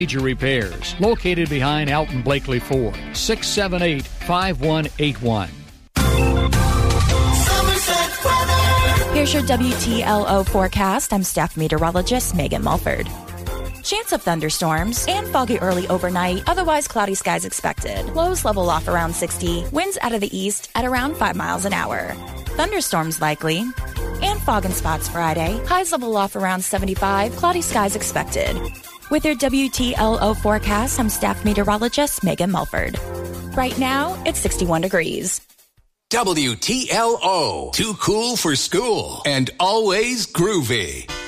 Major Repairs, located behind Alton Blakely Ford, 678-5181. Here's your WTLO forecast. I'm staff meteorologist Megan Mulford. Chance of thunderstorms and foggy early overnight, otherwise cloudy skies expected. Lows level off around 60, winds out of the east at around 5 miles an hour. Thunderstorms likely. And fog in spots Friday, highs level off around 75, cloudy skies expected. With your WTLO forecast, I'm staff meteorologist Megan Mulford. Right now, it's 61 degrees. WTLO, too cool for school and always groovy.